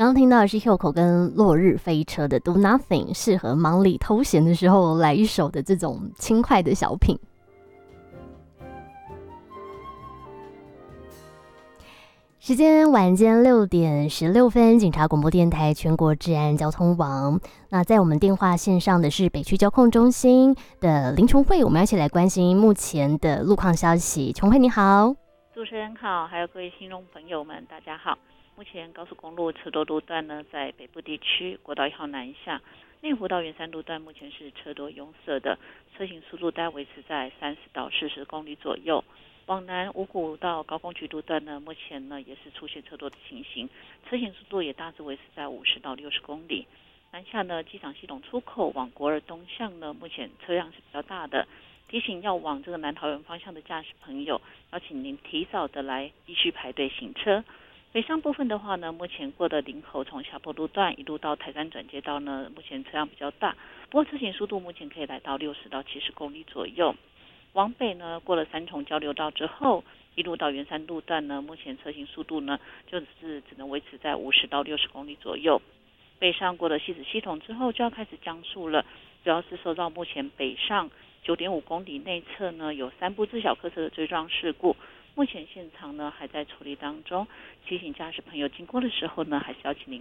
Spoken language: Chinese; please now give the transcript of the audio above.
刚刚听到的是 Hyuko 跟落日飞车的 Do Nothing， 适合忙里偷闲的时候来一首的这种轻快的小品。时间晚间6:16，警察广播电台全国治安交通网。那在我们电话线上的是北区交控中心的林琼慧，我们要一起来关心目前的路况消息。琼慧你好。 主持人好，还有各位听众朋友们，大家好。目前高速公路车多路段呢，在北部地区国道1号南下内湖到圆山路段，目前是车多拥塞的，车行速度大概维持在30到40公里左右。往南五股到高工局路段呢，目前呢也是出现车多的情形，车行速度也大致维持在50到60公里。南下呢，机场系统出口往国二东向呢，目前车辆是比较大的，提醒要往这个南桃园方向的驾驶朋友，邀请您提早的来继续排队行车。北上部分的话呢，目前过的林口从下坡路段一路到台山转接道呢，目前车辆比较大，不过车行速度目前可以来到60到70公里左右。往北呢，过了三重交流道之后，一路到圆山路段呢，目前车行速度呢就是只能维持在50到60公里左右。北上过了汐止系统之后，就要开始降速了，主要是受到目前北上9.5公里内侧呢有3部自小客车的追撞事故，目前现场呢还在处理当中，提醒驾驶朋友经过的时候呢，还是要请您